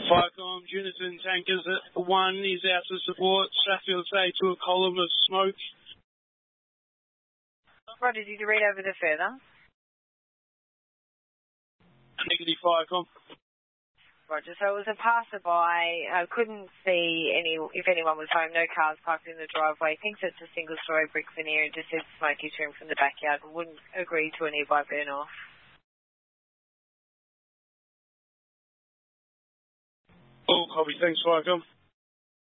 Firecom, Junison Tankers at 1 is out to support. Sheffield say to a column of smoke. Roger, did you read over the further? Negative Firecom. Roger, so it was a passerby. I couldn't see if anyone was home. No cars parked in the driveway. Thinks it's a single-story brick veneer and just said smoke issuing from the backyard. Wouldn't agree to a nearby burn-off. Oh, copy. Thanks, Firecom.